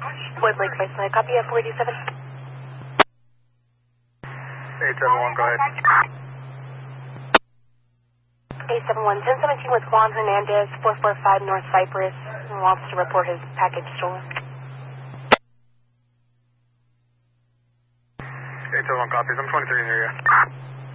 Floyd Lake Base, copy at 487. 871, go ahead. 871, 1017 with Juan Hernandez, 445 North Cypress, and wants to report his package stolen. 871 copies, I'm 23 in the area.